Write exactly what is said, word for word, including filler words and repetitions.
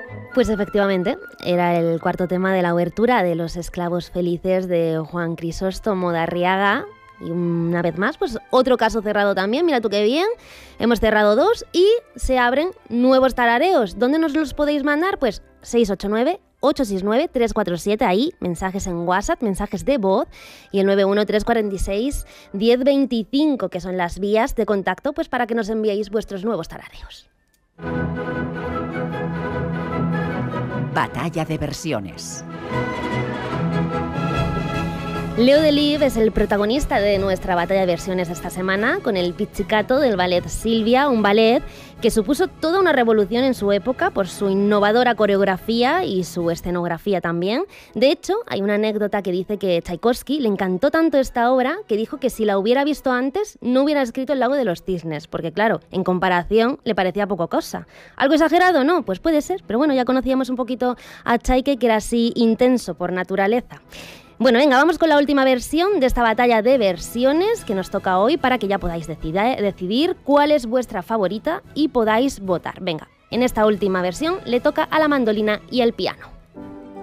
Pues efectivamente, era el cuarto tema de la obertura de Los esclavos felices de Juan Crisóstomo de Arriaga. Y una vez más, pues otro caso cerrado también, mira tú qué bien. Hemos cerrado dos y se abren nuevos tarareos. ¿Dónde nos los podéis mandar? Pues seis ocho nueve, ocho seis nueve, tres cuatro siete, ahí, mensajes en WhatsApp, mensajes de voz, y el nueve uno tres cuatro seis, uno cero dos cinco, que son las vías de contacto, pues para que nos enviéis vuestros nuevos tarareos. Batalla de versiones. Leo Delibes es el protagonista de nuestra batalla de versiones esta semana, con el Pizzicato del ballet Silvia, un ballet que supuso toda una revolución en su época por su innovadora coreografía y su escenografía también. De hecho, hay una anécdota que dice que Tchaikovsky le encantó tanto esta obra que dijo que si la hubiera visto antes no hubiera escrito El lago de los cisnes, porque claro, en comparación le parecía poco cosa. ¿Algo exagerado? No, pues puede ser, pero bueno, ya conocíamos un poquito a Tchaike, que era así intenso por naturaleza. Bueno, venga, vamos con la última versión de esta batalla de versiones que nos toca hoy para que ya podáis decida, decidir cuál es vuestra favorita y podáis votar. Venga, en esta última versión le toca a la mandolina y el piano.